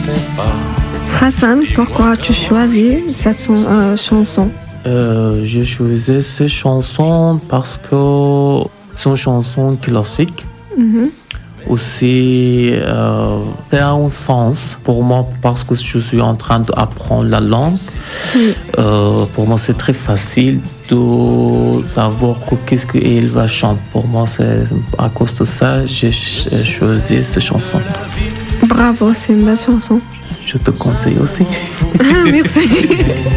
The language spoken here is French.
Hassan, pourquoi tu choisis cette chanson? Je choisis ces chansons parce que c'est une chanson classique. Aussi, c'est un sens pour moi parce que je suis en train d'apprendre la langue. Pour moi, c'est très facile de savoir qu'est-ce qu'elle va chanter. Pour moi, c'est à cause de ça j'ai choisi cette chanson. Bravo, c'est une belle chanson. Je te conseille aussi. Merci.